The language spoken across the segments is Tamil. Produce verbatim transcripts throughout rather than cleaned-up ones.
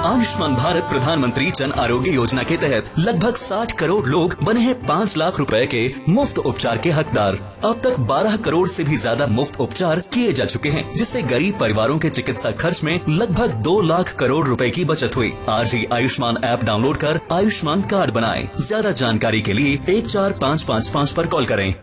आयुष्मान भारत प्रधानमंत्री जन आरोग्य योजना के तहत लगभग साठ करोड़ लोग बने हैं पाँच लाख रुपए के मुफ्त उपचार के हकदार। अब तक बारह करोड़ से भी ज्यादा मुफ्त उपचार किए जा चुके हैं, जिससे गरीब परिवारों के चिकित्सा खर्च में लगभग दो लाख करोड़ रुपए की बचत हुई। आज ही आयुष्मान ऐप डाउनलोड कर आयुष्मान कार्ड बनाएं। ज्यादा जानकारी के लिए एक चार पाँच पाँच पाँच पर कॉल करें।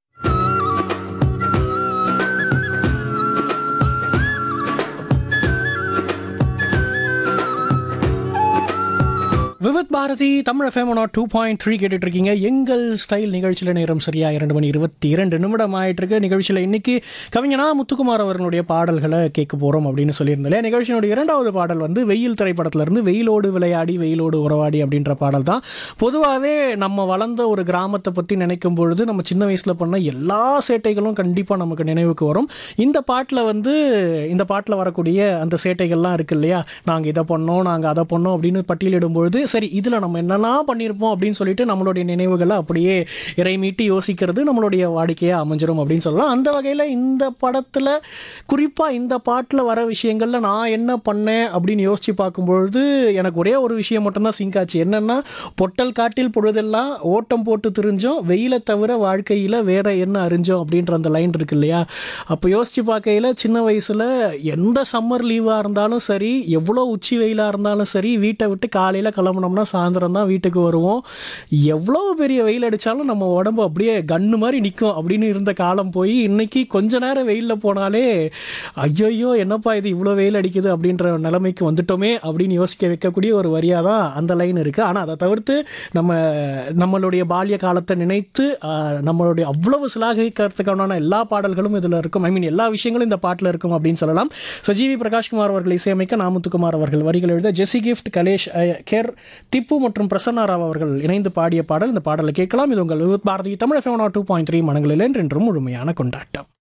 Vividh Bharathi Tamil FM two point three கேட்டுட்டு இருக்கீங்க. எங்கள் ஸ்டைல் நிகழ்ச்சியில் நேரம் சரியா இரண்டு மணி இருபத்தி இரண்டு நிமிடம் ஆயிட்டு இருக்கு. நிகழ்ச்சியில் இன்னைக்கு கவிஞனா முத்துக்குமார் அவர்களுடைய பாடல்களை கேட்க போறோம் அப்படின்னு சொல்லியிருந்தேன். நிகழ்ச்சியினுடைய இரண்டாவது பாடல் வந்து வெயில் திரைப்படத்திலிருந்து வெயிலோடு விளையாடி வெயிலோடு உறவாடி அப்படின்ற பாடல் தான். பொதுவாகவே நம்ம வளர்ந்த ஒரு கிராமத்தை பற்றி நினைக்கும் பொழுது நம்ம சின்ன வயசில் பண்ண எல்லா சேட்டைகளும் கண்டிப்பாக நமக்கு நினைவுக்கு வரும். இந்த பாட்டில் வந்து இந்த பாட்டில் வரக்கூடிய அந்த சேட்டைகள்லாம் இருக்கு இல்லையா, நாங்கள் இதை பண்ணோம் நாங்கள் அதை பண்ணோம் அப்படின்னு பட்டியலிடும் பொழுது சரி இதில் நம்ம என்னெல்லாம் பண்ணியிருப்போம் அப்படின்னு சொல்லிட்டு நம்மளுடைய நினைவுகளை அப்படியே இறைமீட்டி யோசிக்கிறது நம்மளுடைய வாடிக்கையாக அமைஞ்சிரும் அப்படின்னு சொல்லலாம். அந்த வகையில் இந்த படத்தில் குறிப்பாக இந்த பாட்டில் வர விஷயங்களில் நான் என்ன பண்ணேன் அப்படின்னு யோசித்து பார்க்கும்பொழுது எனக்கு ஒரே ஒரு விஷயம் மட்டும்தான் சிங்க் ஆச்சு. என்னென்னா, பொட்டல் காட்டில் பொழுதெல்லாம் ஓட்டம் போட்டு திரிஞ்சோம், வெயிலை தவிர வாழ்க்கையில் வேற என்ன அறிஞ்சோம் அப்படின்ற அந்த லைன் இருக்கு இல்லையா. அப்போ யோசித்து பார்க்கையில் சின்ன வயசில் எந்த சம்மர் லீவாக இருந்தாலும் சரி, எவ்வளோ உச்சி வெயிலாக இருந்தாலும் சரி, வீட்டை விட்டு காலையில் கிளம்பணும் சாயந்தரம் தான் வீட்டுக்கு வருவோம். எவ்வளோ பெரிய வெயில் அடித்தாலும் நம்ம உடம்பு அப்படியே கன்னு மாதிரி நிற்கும் அப்படின்னு இருந்த காலம் போய் இன்னைக்கு கொஞ்ச நேரம் வெயிலில் போனாலே ஐயோயோ என்னப்பா இது இவ்வளோ வெயில் அடிக்குது அப்படின்ற நிலைமைக்கு வந்துட்டோமே அப்படின்னு யோசிக்க வைக்கக்கூடிய ஒரு வரியாக தான் அந்த லைன் இருக்குது. ஆனால் அதை தவிர்த்து நம்ம நம்மளுடைய பால்ய காலத்தை நினைத்து நம்மளுடைய அவ்வளவு சிலாகிக்கிறதுக்கான எல்லா பாடல்களும் இதில் இருக்கும். ஐ மீன் எல்லா விஷயங்களும் இந்த பாட்டில் இருக்கும் அப்படின்னு சொல்லலாம். ஸோ ஜி வி பிரகாஷ்குமார் அவர்கள் இசையமைக்க நாமுத்துக்குமார் அவர்கள் வரிகள் எழுத ஜெசி கிஃப்ட், கலேஷ் கேர், திப்பு மற்றும் பிரசன்னா ராவ் அவர்கள் இணைந்து பாடிய பாடல். இந்த பாடலை கேட்கலாம். இது உங்கள் Vividh Bharathi Tamil FM two point three மனங்களில் என்றும் முழுமையான கொண்டாட்டம்.